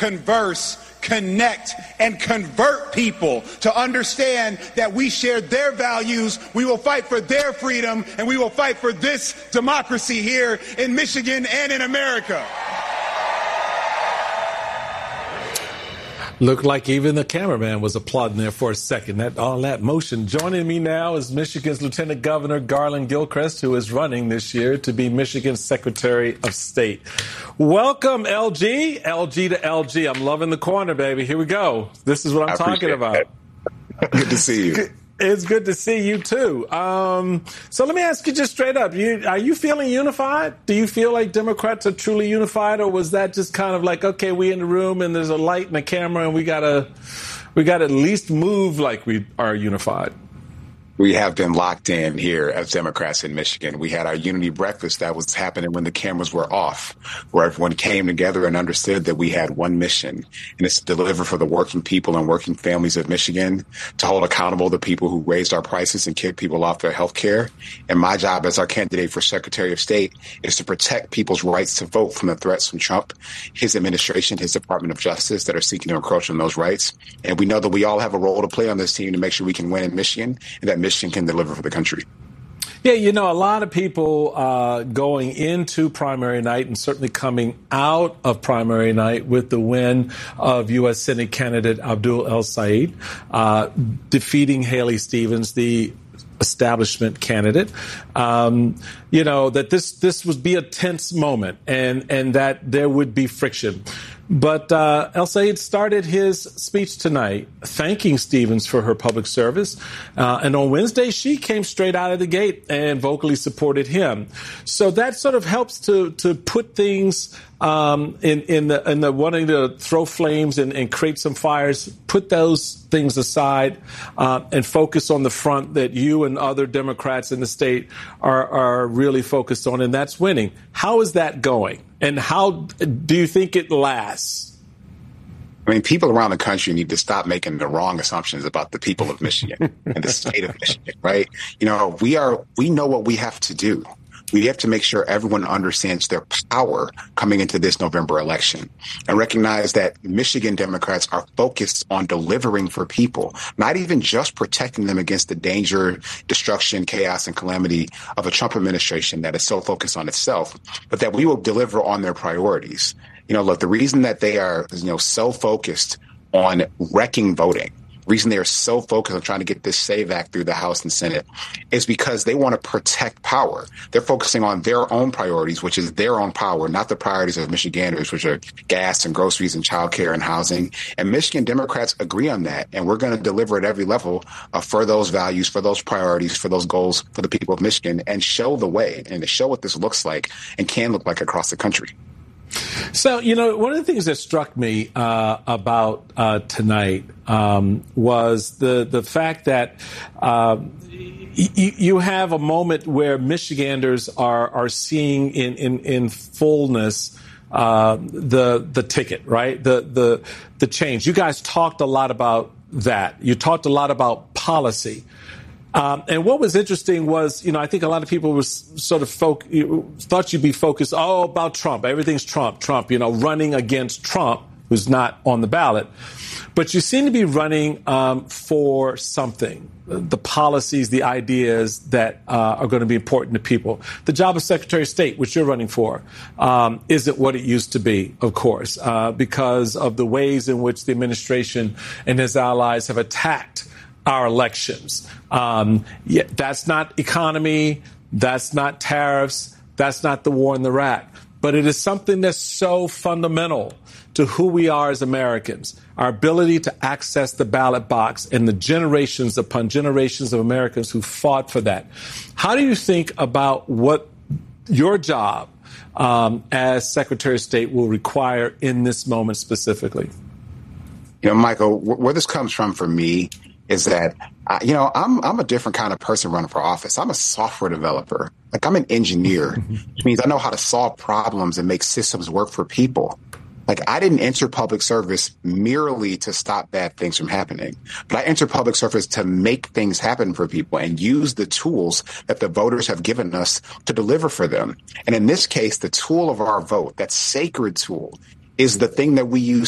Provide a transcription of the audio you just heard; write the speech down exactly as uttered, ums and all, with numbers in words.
converse, connect, and convert people to understand that we share their values, we will fight for their freedom, and we will fight for this democracy here in Michigan and in America. Looked like even the cameraman was applauding there for a second. That all that motion. Joining me now is Michigan's Lieutenant Governor Garland Gilchrist, who is running this year to be Michigan's Secretary of State. Welcome, L G. L G to L G. I'm loving the corner, baby. Here we go. This is what I'm talking about. It. Good to see you. It's good to see you, too. Um, so let me ask you just straight up. You, are you feeling unified? Do you feel like Democrats are truly unified, or was that just kind of like, OK, we in the room and there's a light and a camera and we got to we got to at least move like we are unified? We have been locked in here as Democrats in Michigan. We had our unity breakfast that was happening when the cameras were off, where everyone came together and understood that we had one mission, and it's to deliver for the working people and working families of Michigan, to hold accountable the people who raised our prices and kicked people off their health care. And my job as our candidate for Secretary of State is to protect people's rights to vote from the threats from Trump, his administration, his Department of Justice that are seeking to encroach on those rights. And we know that we all have a role to play on this team to make sure we can win in Michigan, and that Michigan can deliver for the country. Yeah, you know, a lot of people uh, going into primary night and certainly coming out of primary night with the win of U S Senate candidate Abdul El-Sayed, uh, defeating Haley Stevens, the establishment candidate, um, you know, that this this would be a tense moment and, and that there would be friction. But uh, El-Sayed started his speech tonight thanking Stevens for her public service. Uh, and on Wednesday, she came straight out of the gate and vocally supported him. So that sort of helps to to put things um, in, in, the, in the wanting to throw flames and, and create some fires, put those things aside uh, and focus on the front that you and other Democrats in the state are, are really focused on, and that's winning. How is that going? And how do you think it lasts? I mean, people around the country need to stop making the wrong assumptions about the people of Michigan and the state of Michigan, right? You know, we are we know what we have to do. We have to make sure everyone understands their power coming into this November election and recognize that Michigan Democrats are focused on delivering for people, not even just protecting them against the danger, destruction, chaos, and calamity of a Trump administration that is so focused on itself, but that we will deliver on their priorities. You know, look, the reason that they are, you know, so focused on wrecking voting, reason they are so focused on trying to get this SAVE Act through the House and Senate is because they want to protect power. They're focusing on their own priorities, which is their own power, not the priorities of Michiganders, which are gas and groceries and childcare and housing. And Michigan Democrats agree on that. And we're going to deliver at every level uh, for those values, for those priorities, for those goals for the people of Michigan, and show the way and to show what this looks like and can look like across the country. So, you know, one of the things that struck me uh, about uh, tonight um, was the the fact that uh, y- you have a moment where Michiganders are are seeing in in, in fullness uh, the the ticket, right? The the the change. You guys talked a lot about that. You talked a lot about policy. Um, and what was interesting was, you know, I think a lot of people were sort of folk, thought you'd be focused, oh, about Trump. Everything's Trump, Trump, you know, running against Trump, who's not on the ballot. But you seem to be running um, for something, the policies, the ideas that uh, are going to be important to people. The job of Secretary of State, which you're running for, um, isn't what it used to be, of course, uh, because of the ways in which the administration and his allies have attacked our elections. Um, yeah, that's not economy. That's not tariffs. That's not the war in Iraq. But it is something that's so fundamental to who we are as Americans, our ability to access the ballot box and the generations upon generations of Americans who fought for that. How do you think about what your job um, as Secretary of State will require in this moment specifically? You know, Michael, where this comes from for me is that, uh, you know, I'm I'm a different kind of person running for office. I'm a software developer. Like, I'm an engineer, which means I know how to solve problems and make systems work for people. Like, I didn't enter public service merely to stop bad things from happening, but I entered public service to make things happen for people and use the tools that the voters have given us to deliver for them. And in this case, the tool of our vote, that sacred tool, is the thing that we use